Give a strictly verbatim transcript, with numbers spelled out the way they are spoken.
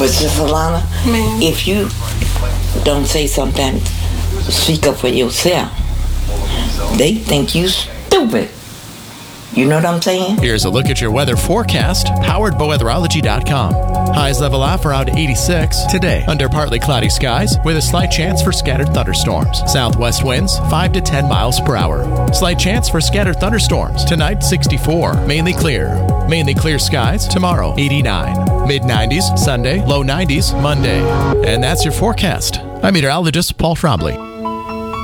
But Sister Lana, Ma'am. if you don't say something, speak up for yourself, they think you stupid. You know what I'm saying? Here's a look at your weather forecast, powered by weatherology dot com. Highs level off around eighty-six today, under partly cloudy skies with a slight chance for scattered thunderstorms. Southwest winds five to ten miles per hour. Slight chance for scattered thunderstorms. Tonight sixty-four, mainly clear. Mainly clear skies tomorrow, eighty-nine. mid nineties Sunday, low nineties Monday. And that's your forecast. I'm meteorologist Paul Trombley.